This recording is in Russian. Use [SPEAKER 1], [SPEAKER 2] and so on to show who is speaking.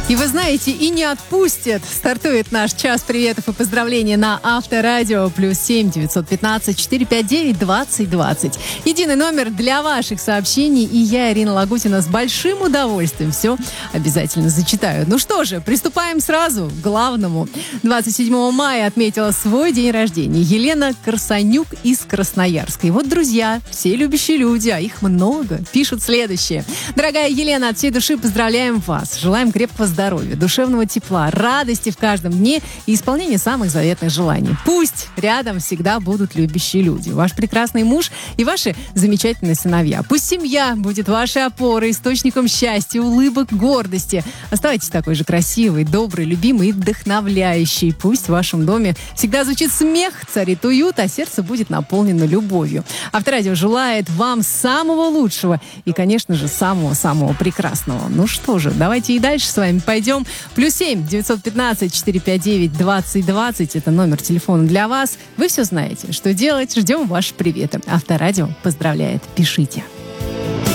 [SPEAKER 1] И вы знаете, и не отпустят. Стартует наш час приветов и поздравлений на Авторадио. +7 915 459 2020. Единый номер для ваших сообщений. И я, Ирина Лагутина, с большим удовольствием все обязательно зачитаю. Ну что же, приступаем сразу к главному. 27 мая отметила свой день рождения Елена Корсанюк из Красноярска. И вот, друзья, все любящие люди, а их много, пишут следующее. Дорогая Елена, от всей души поздравляем вас. Желаем крепкого здоровья, душевного тепла, радости в каждом дне и исполнения самых заветных желаний. Пусть рядом всегда будут любящие люди. Ваш прекрасный муж и ваши замечательные сыновья. Пусть семья будет вашей опорой, источником счастья, улыбок, гордости. Оставайтесь такой же красивой, доброй, любимой и вдохновляющей. Пусть в вашем доме всегда звучит смех, царит уют, а сердце будет наполнено любовью. Авторадио желает вам самого лучшего и, конечно же, самого-самого прекрасного. Ну что же, давайте и дальше с вами пойдем. +7 915 459 2020. Это номер телефона для вас. Вы все знаете, что делать. Ждем ваши приветы. Авторадио поздравляет. Пишите.